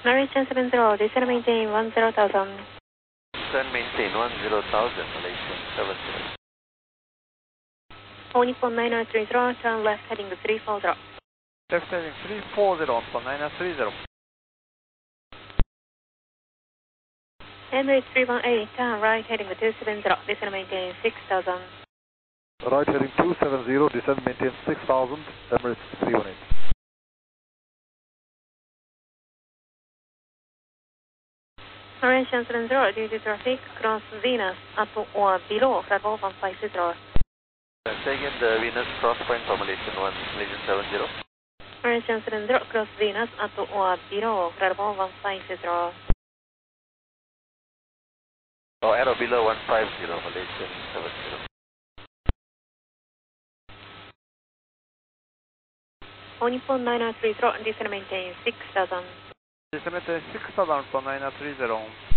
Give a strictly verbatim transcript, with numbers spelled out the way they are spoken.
Malaysian seven zero, descend maintain one zero thousand. Descend maintain one zero thousand, Malaysian seven zero. All Nippon nine nine three zero, turn left heading to three four zero. Left heading three four zero, Nippon nine nine three zero. Emirates three one eight, turn right heading to two seven zero, descend maintain six thousand. Right heading two seven zero, descend maintain six thousand, Emirates three one eight. Malaysian seven zero, due to traffic, cross Venus at or below flight level one five zero. Say again the Venus cross point for Malaysian one, Malaysian seven zero. Malaysian seven zero, cross Venus at or below flight level one five zero. Oh, arrow below one five zero, Malaysian seven zero. All Nippon nine nine three zero, descend maintain six thousand. Descend maintain six thousand, Nippon nine nine three zero.